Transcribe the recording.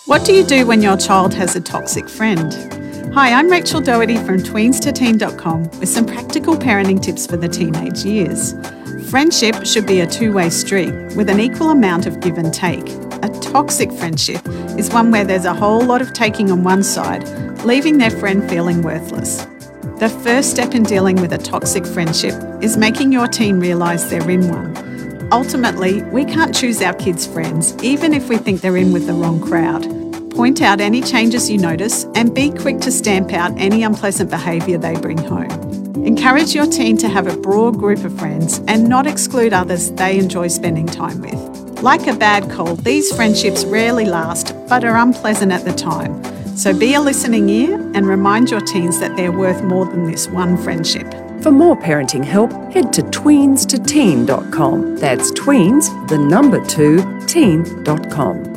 What do you do when your child has a toxic friend? Hi, I'm Rachel Doherty from tweens2teen.com with some practical parenting tips for the teenage years. Friendship should be a two-way street with an equal amount of give and take. A toxic friendship is one where there's a whole lot of taking on one side, leaving their friend feeling worthless. The first step in dealing with a toxic friendship is making your teen realise they're in one. Ultimately, we can't choose our kids' friends, even if we think they're in with the wrong crowd. Point out any changes you notice and be quick to stamp out any unpleasant behaviour they bring home. Encourage your teen to have a broad group of friends and not exclude others they enjoy spending time with. Like a bad cold, these friendships rarely last but are unpleasant at the time. So be a listening ear and remind your teens that they're worth more than this one friendship. For more parenting help, head to tweens2teen.com. That's tweens, the number 2, teen.com.